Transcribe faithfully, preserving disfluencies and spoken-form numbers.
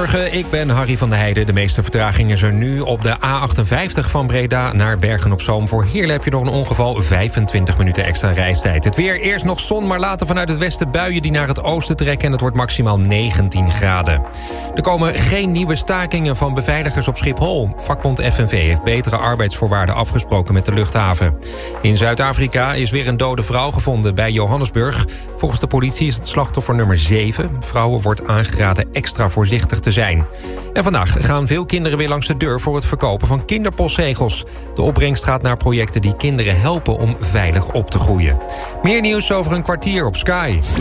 Goedemorgen, ik ben Harry van der Heijden. De meeste vertraging is er nu op de A achtenvijftig van Breda naar Bergen-op-Zoom. Voor Heerlen heb je nog een ongeval, vijfentwintig minuten extra reistijd. Het weer, eerst nog zon, maar later vanuit het westen buien die naar het oosten trekken. En het wordt maximaal negentien graden. Er komen geen nieuwe stakingen van beveiligers op Schiphol. Vakbond F N V heeft betere arbeidsvoorwaarden afgesproken met de luchthaven. In Zuid-Afrika is weer een dode vrouw gevonden bij Johannesburg. Volgens de politie is het slachtoffer nummer zeven. Vrouwen wordt aangeraden extra voorzichtig te zijn. En vandaag gaan veel kinderen weer langs de deur voor het verkopen van kinderpostzegels. De opbrengst gaat naar projecten die kinderen helpen om veilig op te groeien. Meer nieuws over een kwartier op Sky.